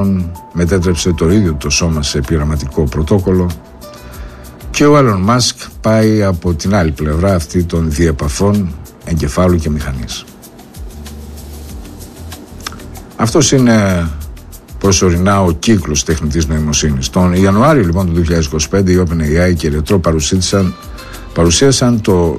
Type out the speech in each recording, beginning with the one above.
μετέτρεψε το ίδιο το σώμα σε πειραματικό πρωτόκολλο και ο Elon Musk πάει από την άλλη πλευρά, αυτή των διεπαφών εγκεφάλου και μηχανής. Αυτός είναι προσωρινά ο κύκλος τεχνητής νοημοσύνης. Τον Ιανουάριο λοιπόν του 2025 η OpenAI και η Retro παρουσίασαν το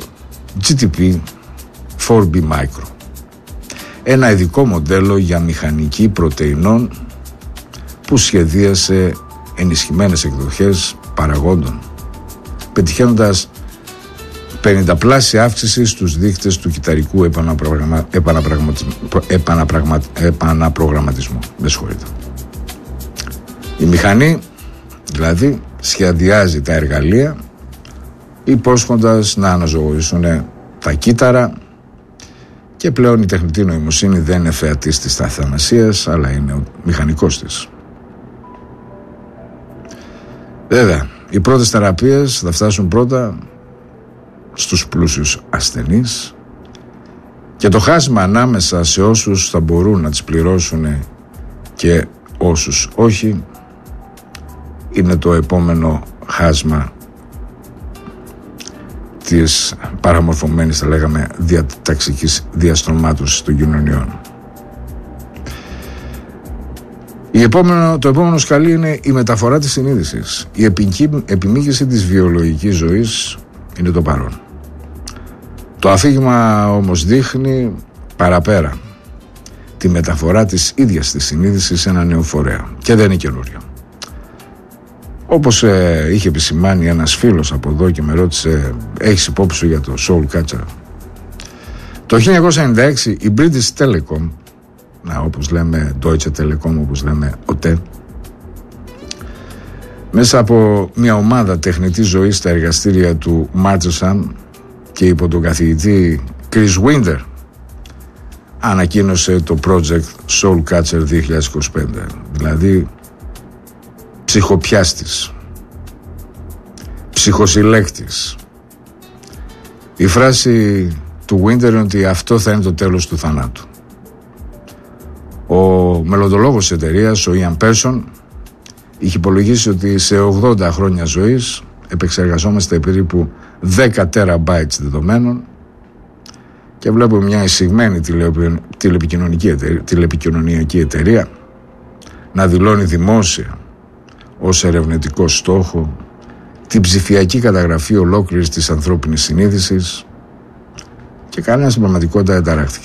GPT-4B Micro, ένα ειδικό μοντέλο για μηχανική πρωτεϊνών που σχεδίασε ενισχυμένες εκδοχές παραγόντων, πετυχαίνοντας 50 πλάσια αύξηση στους δείκτες του κυταρικού επαναπρογραμματισμού. Με συγχωρείτε. Η μηχανή δηλαδή σχεδιάζει τα εργαλεία υπόσχοντας να αναζωογονήσουν τα κύτταρα και πλέον η τεχνητή νοημοσύνη δεν είναι θεατής της αθανασίας, αλλά είναι ο μηχανικός της. Βέβαια, οι πρώτες θεραπείες θα φτάσουν πρώτα στους πλούσιους ασθενείς και το χάσμα ανάμεσα σε όσους θα μπορούν να τις πληρώσουν και όσους όχι είναι το επόμενο χάσμα της παραμορφωμένης, θα λέγαμε, διαταξικής διαστρωμάτωσης των κοινωνιών. Το επόμενο σκαλί είναι η μεταφορά της συνείδησης. Η επιμήκυση της βιολογικής ζωής είναι το παρόν. Το αφήγημα όμως δείχνει παραπέρα τη μεταφορά της ίδιας της συνείδησης σε ένα νέο φορέα και δεν είναι καινούριο. Όπως είχε επισημάνει ένας φίλος από εδώ και με ρώτησε, έχεις υπόψη σου για το Soul Catcher? Το 1996 η British Telecom, όπως λέμε Deutsche Telekom, όπως λέμε ΟΤΕ, μέσα από μια ομάδα τεχνητής ζωής στα εργαστήρια του Martlesham και υπό τον καθηγητή Chris Winter ανακοίνωσε το project Soul Catcher 2025, δηλαδή ψυχοπιάστης, ψυχοσυλλέκτης. Η φράση του Winter είναι ότι αυτό θα είναι το τέλος του θανάτου. Ο μελλοντολόγος της εταιρείας, ο Ian Persson, είχε υπολογίσει ότι σε 80 χρόνια ζωής επεξεργαζόμαστε περίπου 10 terabytes δεδομένων και βλέπουμε μια εισηγμένη τηλεπικοινωνιακή εταιρεία να δηλώνει δημόσια ως ερευνητικό στόχο την ψηφιακή καταγραφή ολόκληρης της ανθρώπινης συνείδησης και κανένα στην πραγματικότητα δεν ταράχτηκε.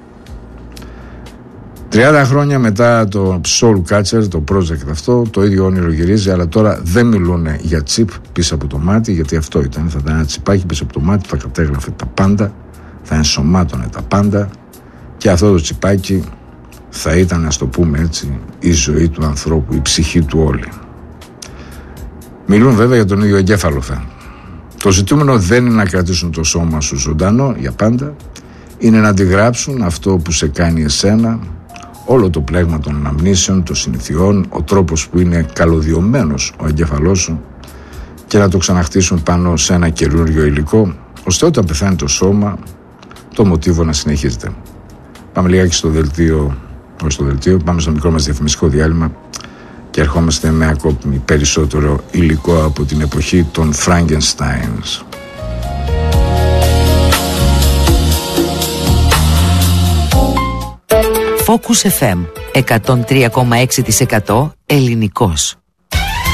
30 χρόνια μετά το Soul Catcher, το project αυτό, το ίδιο όνειρο γυρίζει, αλλά τώρα δεν μιλούν για τσιπ πίσω από το μάτι, γιατί αυτό ήταν. Θα ήταν ένα τσιπάκι πίσω από το μάτι, θα κατέγραφε τα πάντα, θα ενσωμάτωνε τα πάντα και αυτό το τσιπάκι θα ήταν, ας το πούμε έτσι, η ζωή του ανθρώπου, η ψυχή του όλη. Μιλούν βέβαια για τον ίδιο εγκέφαλο. Το ζητούμενο δεν είναι να κρατήσουν το σώμα σου ζωντανό για πάντα, είναι να αντιγράψουν αυτό που σε κάνει εσένα, όλο το πλέγμα των αναμνήσεων, των συνηθιών, ο τρόπος που είναι καλωδιωμένος ο εγκέφαλός σου και να το ξαναχτίσουν πάνω σε ένα καινούριο υλικό, ώστε όταν πεθάνει το σώμα, το μοτίβο να συνεχίζεται. Πάμε λιγάκι στο δελτίο, πάμε στο μικρό μας διαφημιστικό διάλειμμα και ερχόμαστε με ακόμη περισσότερο υλικό από την εποχή των Frankensteins. Focus FM 103,6% ελληνικός.